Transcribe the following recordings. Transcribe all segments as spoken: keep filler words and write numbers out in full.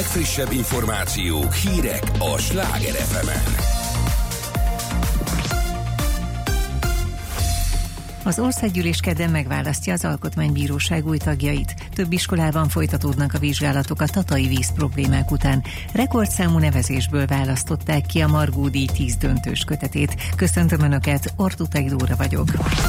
legfrissebb információk, hírek a Sláger ef emen. Az országgyűlés kedden megválasztja az Alkotmánybíróság új tagjait. Több iskolában folytatódnak a vizsgálatok a tatai víz problémák után. Rekordszámú nevezésből választották ki a Margó-díj tíz döntős kötetét. Köszöntöm Önöket, Ortutai Dóra vagyok.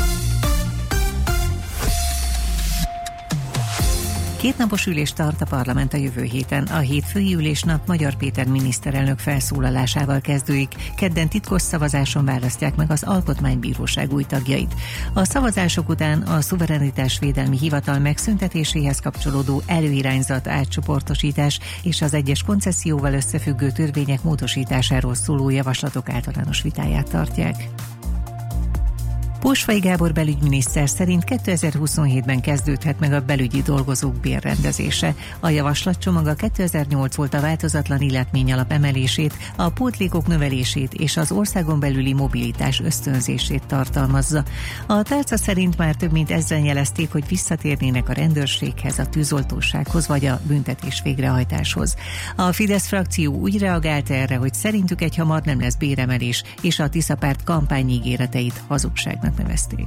Kétnapos ülést tart a parlament a jövő héten. A hétfői ülésnap Magyar Péter miniszterelnök felszólalásával kezdődik. Kedden titkos szavazáson választják meg az Alkotmánybíróság új tagjait. A szavazások után a szuverenitásvédelmi hivatal megszüntetéséhez kapcsolódó előirányzat átcsoportosítás és az egyes koncesszióval összefüggő törvények módosításáról szóló javaslatok általános vitáját tartják. Pósfai Gábor belügyminiszter szerint kétezer-huszonhétben kezdődhet meg a belügyi dolgozók bérrendezése. A javaslatcsomag a kétezer-nyolc óta változatlan életményalap emelését, a pótlékok növelését és az országon belüli mobilitás ösztönzését tartalmazza. A tárca szerint már több mint ezren jelezték, hogy visszatérnének a rendőrséghez, a tűzoltósághoz vagy a büntetés végrehajtáshoz. A Fidesz frakció úgy reagált erre, hogy szerintük egyhamar nem lesz béremelés, és a Tisza párt kampányígéreteit hazugságnak nevezték.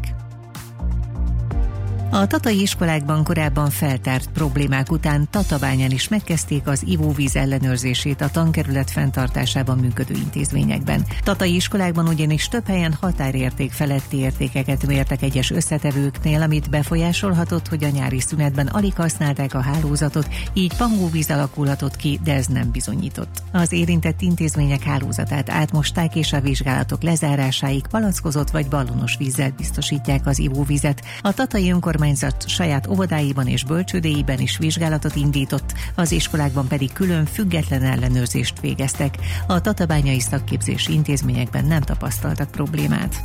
A tatai iskolákban korábban feltárt problémák után Tatabányán is megkezdték az ivóvíz ellenőrzését a tankerület fenntartásában működő intézményekben. Tatai iskolákban ugyanis több helyen határérték feletti értékeket mértek egyes összetevőknél, amit befolyásolhatott, hogy a nyári szünetben alig használták a hálózatot, így pangóvíz alakulhatott ki, de ez nem bizonyított. Az érintett intézmények hálózatát átmosták, és a vizsgálatok lezárásáig palackozott vagy ballonos vízzel biztosítják az ivóvizet. A tatai önkormányzat saját óvodáiban és bölcsődéiben is vizsgálatot indított, az iskolákban pedig külön független ellenőrzést végeztek. A tatabányai szakképzési intézményekben nem tapasztaltak problémát.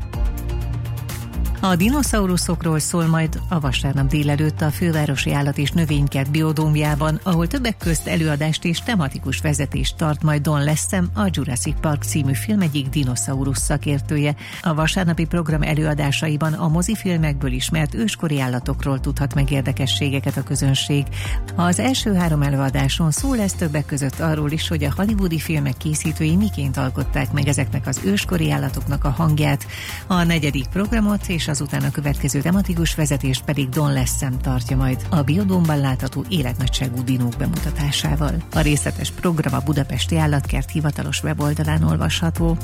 A dinoszauruszokról szól majd a vasárnap délelőtt a Fővárosi Állat- és Növénykert biodómjában, ahol többek közt előadást és tematikus vezetést tart majd Don Leszem, a Jurassic Park című film egyik dinoszaurusz szakértője. A vasárnapi program előadásaiban a mozifilmekből ismert őskori állatokról tudhat meg érdekességeket a közönség. Az első három előadáson szó lesz többek között arról is, hogy a hollywoodi filmek készítői miként alkották meg ezeknek az őskori állatoknak a hangját. A negyedik programot és az utána következő tematikus vezetést pedig Don Leszem tartja majd a biodómban látható életnagyságú dinók bemutatásával. A részletes program a Budapesti Állatkert hivatalos weboldalán olvasható.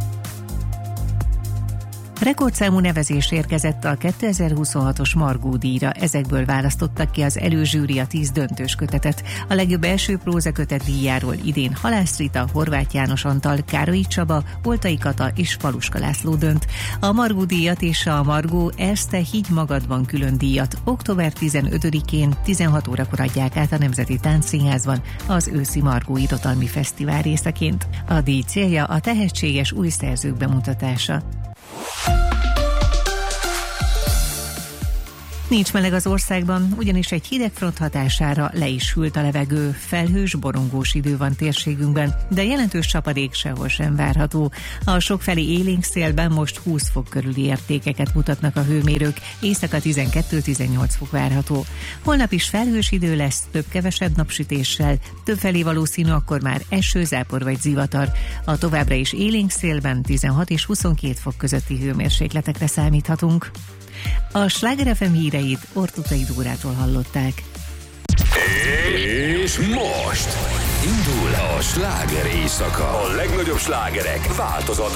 Rekordszámú nevezés érkezett a kétezer-huszonhatos Margó-díjra, ezekből választottak ki az előzsűri a tíz döntős kötetet. A legjobb első prózakötet díjáról idén Halász Rita, Horváth János Antal, Károly Csaba, Oltai Kata és Faluska László dönt. A Margó-díjat és a Margó Erste Higgy Magadban külön díjat október tizenötödikén tizenhat órakor adják át a Nemzeti Táncszínházban az őszi Margó Irodalmi Fesztivál részeként. A díj célja a tehetséges új szerzők bemutatása. Nincs meleg az országban, ugyanis egy hidegfront hatására le is hűlt a levegő, felhős, borongós idő van térségünkben, de jelentős csapadék sehol sem várható. A sokfelé élénk szélben most húsz fok körüli értékeket mutatnak a hőmérők, éjszaka tizenkettő-tizennyolc fok várható. Holnap is felhős idő lesz, több-kevesebb napsütéssel, többfelé valószínű akkor már eső, zápor vagy zivatar. A továbbra is élénk szélben tizenhat és huszonkét fok közötti hőmérsékletekre számíthatunk. A Sláger ef em híreit Ortutai Dórától hallották. És most indul a sláger éjszaka. A legnagyobb slágerek változatlan